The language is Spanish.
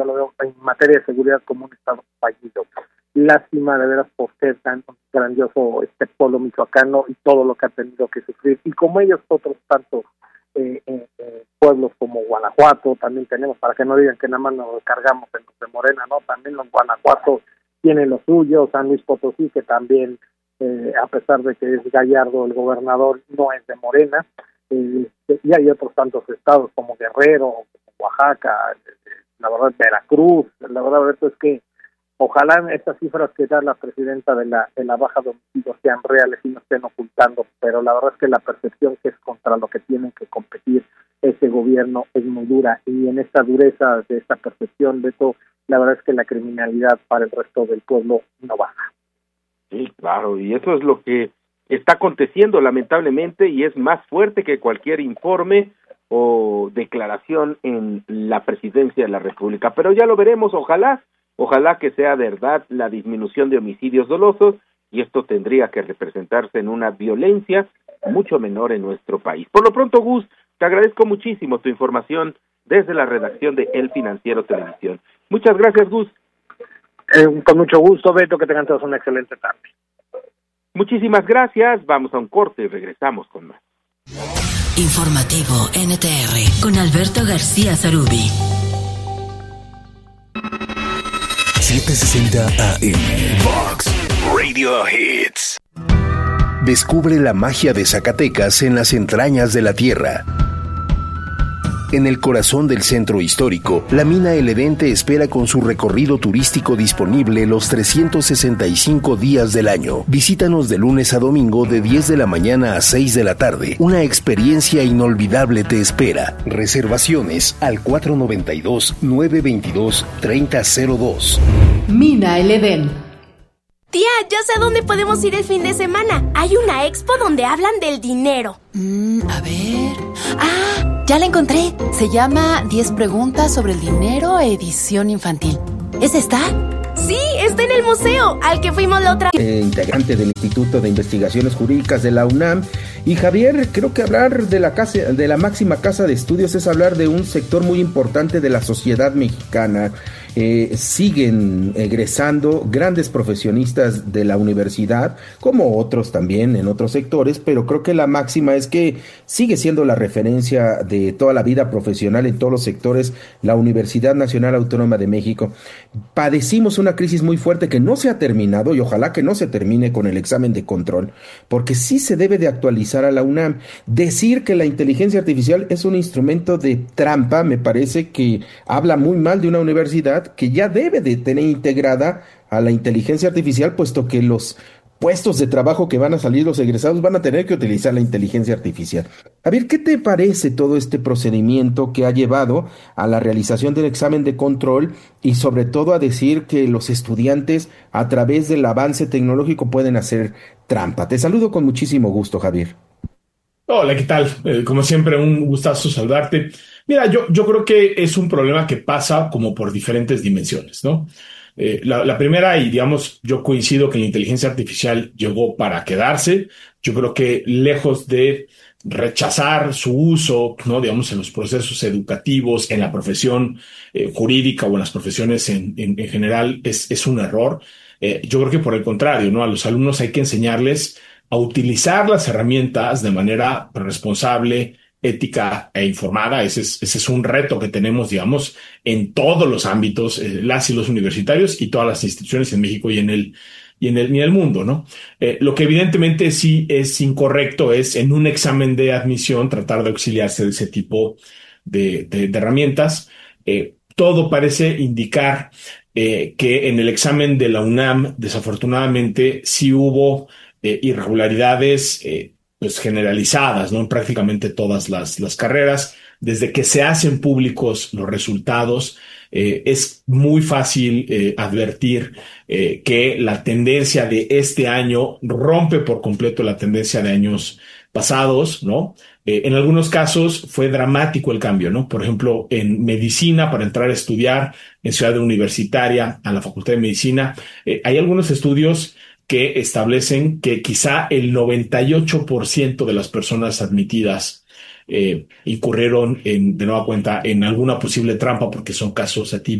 lo veo en materia de seguridad como un estado fallido. Lástima de veras por ser tan grandioso este pueblo michoacano y todo lo que ha tenido que sufrir, y como ellos otros tantos pueblos como Guanajuato también tenemos, para que no digan que nada más nos cargamos en los de Morena, ¿no? También los Guanajuato tienen lo suyo, San Luis Potosí, que también a pesar de que es Gallardo el gobernador, no es de Morena, y hay otros tantos estados como Guerrero, como Oaxaca, la verdad Veracruz. La verdad es que ojalá estas cifras que da la presidenta de la baja de homicidios sean reales y no estén ocultando, pero la verdad es que la percepción que es contra lo que tienen que competir ese gobierno es muy dura, y en esta dureza de esta percepción, de todo, la verdad es que la criminalidad para el resto del pueblo no baja. Sí, claro, y eso es lo que está aconteciendo lamentablemente, y es más fuerte que cualquier informe o declaración en la presidencia de la República, pero ya lo veremos. Ojalá que sea verdad la disminución de homicidios dolosos, y esto tendría que representarse en una violencia mucho menor en nuestro país. Por lo pronto, Gus, te agradezco muchísimo tu información desde la redacción de El Financiero Televisión. Muchas gracias, Gus. Con mucho gusto, Beto, que tengan todos una excelente tarde. Muchísimas gracias, vamos a un corte y regresamos con más. Informativo NTR con Alberto García Zarubi. 760 AM Vox Radio Hits. Descubre la magia de Zacatecas en las entrañas de la tierra. En el corazón del centro histórico, la mina El Edén te espera con su recorrido turístico disponible los 365 días del año. Visítanos de lunes a domingo de 10 de la mañana a 6 de la tarde. Una experiencia inolvidable te espera. Reservaciones al 492-922-3002. Mina El Edén. Tía, ya sé dónde podemos ir el fin de semana. Hay una expo donde hablan del dinero. A ver... ya la encontré. Se llama 10 preguntas sobre el dinero, edición infantil. ¿Es esta? Sí, está en el museo, al que fuimos la otra... integrante del Instituto de Investigaciones Jurídicas de la UNAM. Y Javier, creo que hablar de la máxima casa de estudios es hablar de un sector muy importante de la sociedad mexicana. Siguen egresando grandes profesionistas de la universidad, como otros también en otros sectores, pero creo que la máxima es que sigue siendo la referencia de toda la vida profesional en todos los sectores, la Universidad Nacional Autónoma de México. Padecimos una crisis muy fuerte que no se ha terminado, y ojalá que no se termine con el examen de control, porque sí se debe de actualizar a la UNAM. Decir que la inteligencia artificial es un instrumento de trampa me parece que habla muy mal de una universidad que ya debe de tener integrada a la inteligencia artificial, puesto que los puestos de trabajo que van a salir los egresados van a tener que utilizar la inteligencia artificial. A ver, ¿qué te parece todo este procedimiento que ha llevado a la realización del examen de control y sobre todo a decir que los estudiantes a través del avance tecnológico pueden hacer trampa? Te saludo con muchísimo gusto, Javier. Hola, ¿qué tal? Como siempre, un gustazo saludarte. Mira, yo creo que es un problema que pasa como por diferentes dimensiones, ¿no? La primera, y digamos, yo coincido que la inteligencia artificial llegó para quedarse. Yo creo que lejos de rechazar su uso, ¿no? Digamos, en los procesos educativos, en la profesión jurídica o en las profesiones en general, es un error. Yo creo que por el contrario, ¿no? A los alumnos hay que enseñarles a utilizar las herramientas de manera responsable, ética e informada. Ese es un reto que tenemos, digamos, en todos los ámbitos, las y los universitarios y todas las instituciones en México y en el mundo, ¿no? Lo que evidentemente sí es incorrecto es en un examen de admisión tratar de auxiliarse de ese tipo de herramientas. Todo parece indicar que en el examen de la UNAM, desafortunadamente, sí hubo irregularidades pues generalizadas, ¿no? En prácticamente todas las carreras. Desde que se hacen públicos los resultados, es muy fácil advertir que la tendencia de este año rompe por completo la tendencia de años pasados, ¿no? En algunos casos fue dramático el cambio, ¿no? Por ejemplo, en medicina, para entrar a estudiar en Ciudad Universitaria, a la Facultad de Medicina, hay algunos estudios que establecen que quizá el 98% de las personas admitidas incurrieron de nueva cuenta en alguna posible trampa, porque son casos atípicos.